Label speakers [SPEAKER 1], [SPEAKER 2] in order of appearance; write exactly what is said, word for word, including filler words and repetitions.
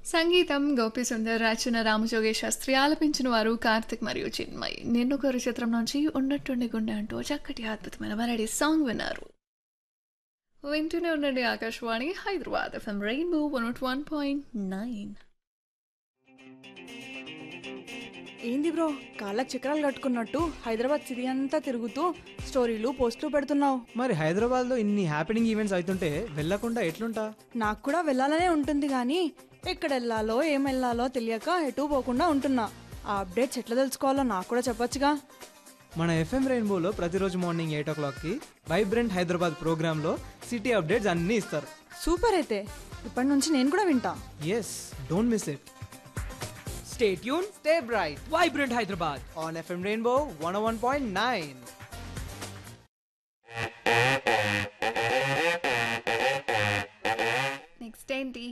[SPEAKER 1] సంగీతం గోపి సుందర్, రచన రామజోగేష్ శాస్త్రి, ఆలపించిన వారు కార్తిక్ మరియు చిన్మయ్. నిన్నొకరు చిత్రం నుంచి ఉన్నట్టుండి గుండె అంటూ చక్కటి అద్భుతమైన మరడి సాంగ్ విన్నారు. వింటూనే ఉండండి Akashvani Hyderabad FM rainbow one not one point nine.
[SPEAKER 2] ఏంది బ్రో, కాళ్ళకి చక్రాలు కట్టుకున్నట్టు హైదరాబాద్ సిటీ అంతా తిరుగుతూ స్టోరీలు పోస్టులు పెడుతున్నావు.
[SPEAKER 3] మరి హైదరాబాద్లో ఇన్ని హ్యాపెనింగ్ ఈవెంట్స్ అవుతుంటే వెళ్ళకుండా ఎట్లుంటా?
[SPEAKER 2] నాకు కూడా వెళ్ళాలనే ఉంటుంది కానీ ఎక్కడ వెళ్ళాలో ఏం వెళ్ళాలో తెలియక ఎటు పోకుండా ఉంటున్నా. ఆ అప్డేట్స్ ఎట్లా తెలుసుకోవాలో నాకు కూడా చెప్పొచ్చుగా.
[SPEAKER 3] మన ఎఫ్ఎం రెయిన్బోలో ప్రతిరోజు మార్నింగ్ ఎయిట్ ఓ క్లాక్కి వైబ్రెంట్ హైదరాబాద్ ప్రోగ్రాంలో సిటీ అప్డేట్స్ అన్నీ ఇస్తారు.
[SPEAKER 2] సూపర్, అయితే ఇప్పటి నుంచి నేను కూడా వింటా.
[SPEAKER 3] Yes, don't miss it.
[SPEAKER 4] Stay tuned, stay bright. Vibrant Hyderabad
[SPEAKER 3] On FM rainbow one oh one point nine.
[SPEAKER 1] Next ఏంటి?